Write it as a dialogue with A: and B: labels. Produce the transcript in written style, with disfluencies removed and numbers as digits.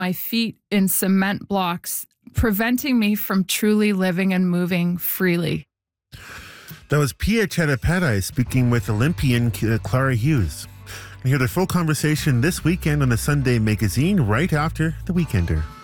A: my feet in cement blocks, preventing me from truly living and moving freely.
B: That was Pia Chattopadhyay speaking with Olympian Clara Hughes. And hear their full conversation this weekend on the Sunday Magazine right after The Weekender.